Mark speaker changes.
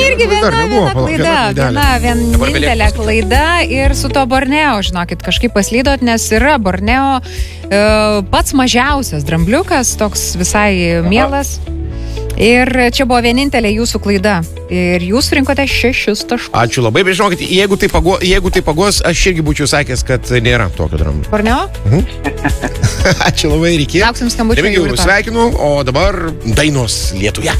Speaker 1: irgi viena vienintelė klaida ir su to Borneo, žinokit, kažkaip paslydot, nes yra Borneo pats mažiausias drambliukas, toks visai mielas. Ir čia buvo vienintelė jūsų klaida. Ir jūs rinkote 6 taškus.
Speaker 2: Ačiū labai, bet žinokit, jeigu tai pagos, aš irgi būčiau sakęs, kad nėra tokio dramblio.
Speaker 1: Borneo?
Speaker 2: Ačiū labai, reikėjo.
Speaker 1: Lauksim skambučio.
Speaker 2: Sveikinu, o dabar dainos Lietuvoje.